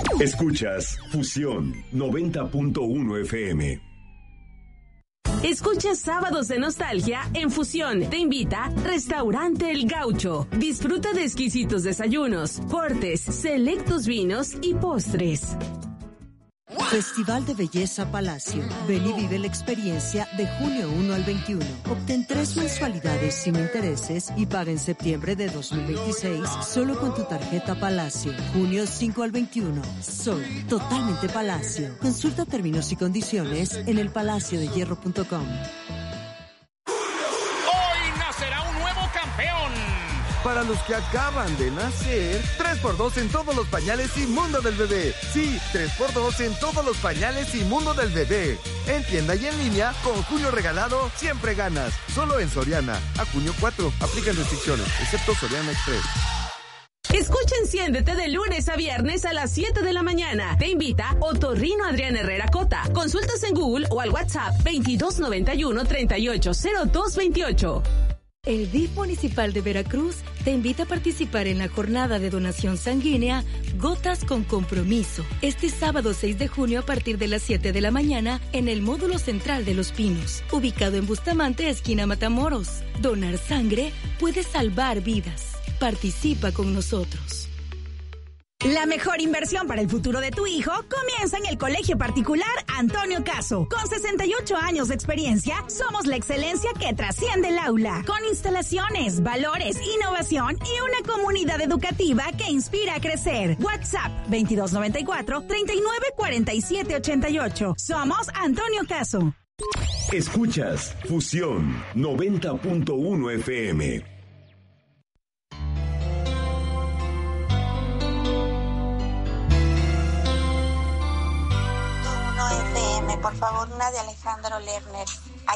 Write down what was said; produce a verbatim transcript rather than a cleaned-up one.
Escuchas Fusión noventa punto uno F M. Escucha Sábados de Nostalgia en Fusión. Te invita Restaurante El Gaucho. Disfruta de exquisitos desayunos, cortes, selectos vinos y postres. Festival de Belleza Palacio. Ven y vive la experiencia de junio uno al veintiuno. Obtén tres mensualidades sin intereses y paga en septiembre de dos mil veintiséis solo con tu tarjeta Palacio. Junio cinco al veintiuno. Sol, totalmente Palacio. Consulta términos y condiciones en el palacio de hierro punto com. Hoy nacerá un nuevo campeón. Para los que acaban de nacer, tres por dos en todos los pañales y mundo del bebé. Sí, tres por dos en todos los pañales y mundo del bebé. En tienda y en línea, con Junio regalado, siempre ganas. Solo en Soriana. A junio cuatro. Aplican restricciones, excepto Soriana Express. Escucha Enciéndete de lunes a viernes a las siete de la mañana. Te invita Otorrino Adrián Herrera Cota. Consultas en Google o al WhatsApp veintidós noventa y uno treinta y ocho cero dos veintiocho. El D I F Municipal de Veracruz te invita a participar en la jornada de donación sanguínea Gotas con Compromiso, este sábado seis de junio a partir de las siete de la mañana en el módulo central de Los Pinos, ubicado en Bustamante, esquina Matamoros. Donar sangre puede salvar vidas. Participa con nosotros. La mejor inversión para el futuro de tu hijo comienza en el Colegio Particular Antonio Caso. Con sesenta y ocho años de experiencia, somos la excelencia que trasciende el aula. Con instalaciones, valores, innovación y una comunidad educativa que inspira a crecer. WhatsApp veintidós noventa y cuatro treinta y nueve cuarenta y siete ochenta y ocho. Somos Antonio Caso. Escuchas Fusión noventa punto uno F M. F M, por favor, una de Alejandro Lerner.